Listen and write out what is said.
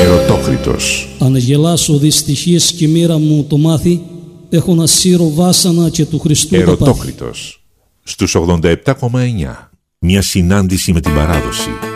Ερωτόκριτος. Αν γελάσω δυστυχίες και μοίρα μου το μάθει, έχω να σύρω βάσανα και του Χριστού το πάθη. Ερωτόκριτος. Στους 87,9. Μια συνάντηση με την παράδοση.